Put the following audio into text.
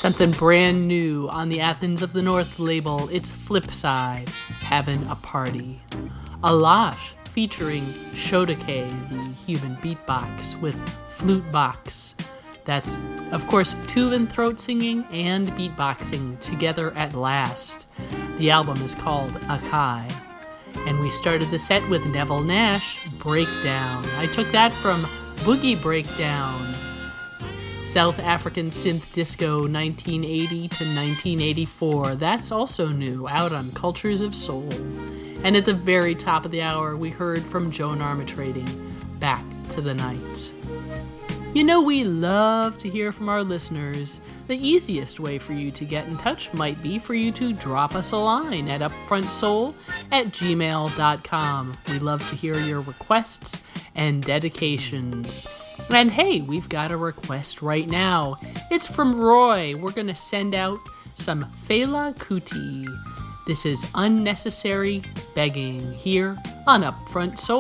Something brand new on the Athens of the North label. It's Flipside, Having a Party. Alash, featuring Shodake, the human beatbox, with flute box. That's, of course, Tuvan throat singing and beatboxing together at last. The album is called Akai. And we started the set with Neville Nash, Breakdown. I took that from Boogie Breakdown, South African synth disco 1980 to 1984. That's also new, out on Cultures of Soul. And at the very top of the hour, we heard from Joan Armatrading, Back to the Night. You know, we love to hear from our listeners. The easiest way for you to get in touch might be for you to drop us a line at upfrontsoul@gmail.com. We love to hear your requests and dedications. And hey, we've got a request right now. It's from Roy. We're going to send out some Fela Kuti. This is Unnecessary Begging here on Upfront Soul.